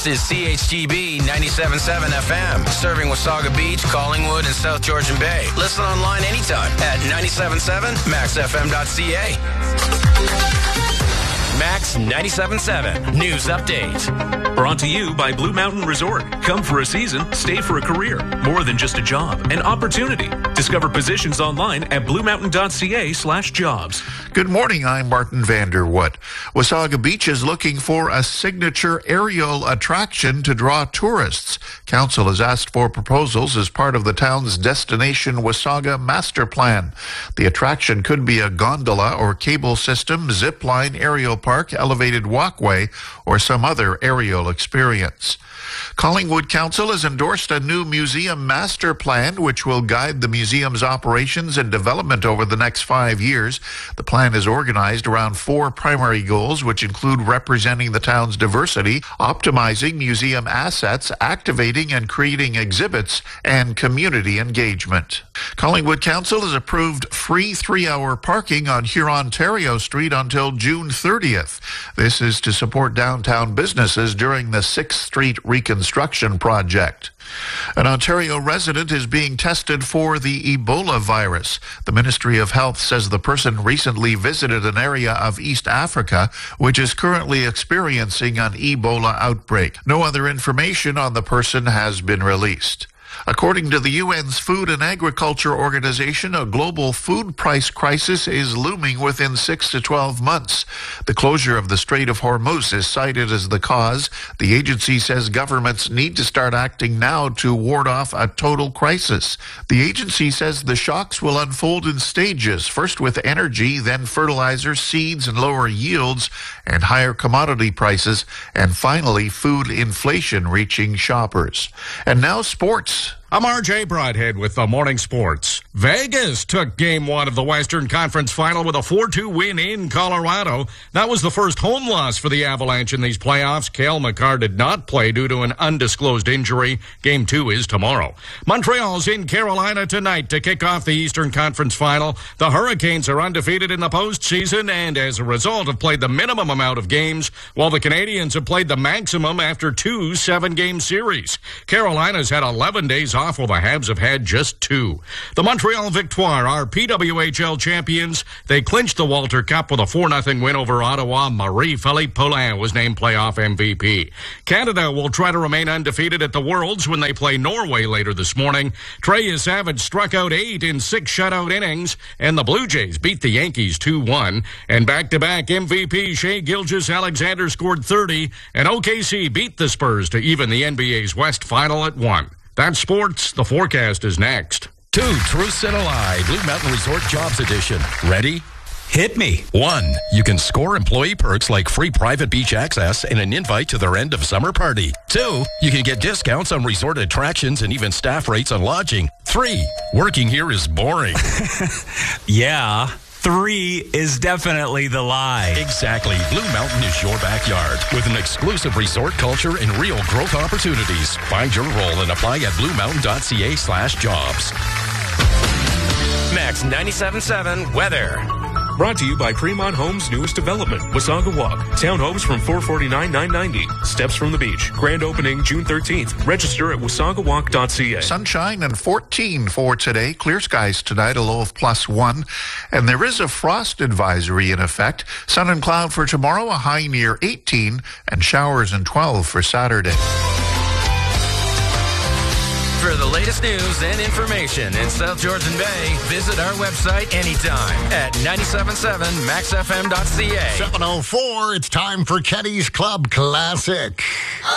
This is CHGB 97.7 FM, serving Wasaga Beach, Collingwood, and South Georgian Bay. Listen online anytime at 97.7 maxfm.ca. Max 97.7 News Update. Brought to you by Blue Mountain Resort. Come for a season, stay for a career. More than just a job, an opportunity. Discover positions online at bluemountain.ca/jobs. Good morning, I'm Martin Vanderwood. Wasaga Beach is looking for a signature aerial attraction to draw tourists. Council has asked for proposals as part of the town's Destination Wasaga Master Plan. The attraction could be a gondola or cable system, zip line, aerial park, elevated walkway, or some other aerial experience. Collingwood Council has endorsed a new museum master plan which will guide the museum's operations and development over the next 5 years. The plan is organized around 4 primary goals, which include representing the town's diversity, optimizing museum assets, activating and creating exhibits, and community engagement. Collingwood Council has approved free 3-hour parking on Hurontario Street until June 30th. This is to support downtown businesses during the 6th Street reconstruction project. An Ontario resident is being tested for the Ebola virus. The Ministry of Health says the person recently visited an area of East Africa which is currently experiencing an Ebola outbreak. No other information on the person has been released. According to the UN's Food and Agriculture Organization, a global food price crisis is looming within 6 to 12 months. The closure of the Strait of Hormuz is cited as the cause. The agency says governments need to start acting now to ward off a total crisis. The agency says the shocks will unfold in stages, first with energy, then fertilizer, seeds, and lower yields, and higher commodity prices, and finally food inflation reaching shoppers. And now sports. I'm RJ Broadhead with the Morning Sports. Vegas took Game 1 of the Western Conference Final with a 4-2 win in Colorado. That was the first home loss for the Avalanche in these playoffs. Cale Makar did not play due to an undisclosed injury. Game 2 is tomorrow. Montreal's in Carolina tonight to kick off the Eastern Conference Final. The Hurricanes are undefeated in the postseason and as a result have played the minimum amount of games, while the Canadiens have played the maximum after 2 7-game series. Carolina's had 11 days off while the Habs have had just 2. The Montreal Victoire are PWHL champions. They clinched the Walter Cup with a 4-0 win over Ottawa. Marie-Philippe Poulin was named playoff MVP. Canada will try to remain undefeated at the Worlds when they play Norway later this morning. Trey Savage struck out 8 in 6 shutout innings, and the Blue Jays beat the Yankees 2-1. And back-to-back MVP Shai Gilgeous-Alexander scored 30, and OKC beat the Spurs to even the NBA's West Final at 1. That's sports. The forecast is next. 2 Truths and a Lie, Blue Mountain Resort Jobs Edition. Ready? Hit me. 1. You can score employee perks like free private beach access and an invite to their end of summer party. 2. You can get discounts on resort attractions and even staff rates on lodging. 3. Working here is boring. Yeah. 3 is definitely the lie. Exactly. Blue Mountain is your backyard with an exclusive resort culture and real growth opportunities. Find your role and apply at bluemountain.ca/jobs. Max 97.7 Weather. Brought to you by Fremont Homes' newest development, Wasaga Walk. Townhomes from $449,990. Steps from the beach. Grand opening June 13th. Register at wasagawalk.ca. Sunshine and 14 for today. Clear skies tonight, a low of +1. And there is a frost advisory in effect. Sun and cloud for tomorrow, a high near 18, and showers and 12 for Saturday. For the latest news and information in South Georgian Bay, visit our website anytime at 97.7 maxfm.ca. 7:04, it's time for Kenny's Club Classic.